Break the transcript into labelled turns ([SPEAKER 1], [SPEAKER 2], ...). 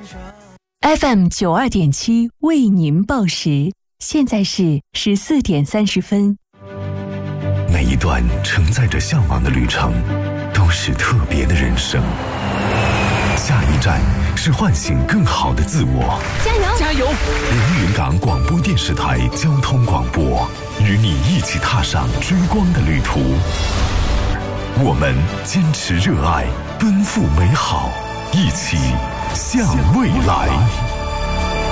[SPEAKER 1] FM92.7为您报时，现在是14点30分。
[SPEAKER 2] 每一段承载着向往的旅程，都是特别的人生。下一站是唤醒更好的自我。
[SPEAKER 3] 加油！
[SPEAKER 4] 加油！
[SPEAKER 2] 连云港广播电视台交通广播，与你一起踏上追光的旅途。我们坚持热爱，奔赴美好，一起向未来。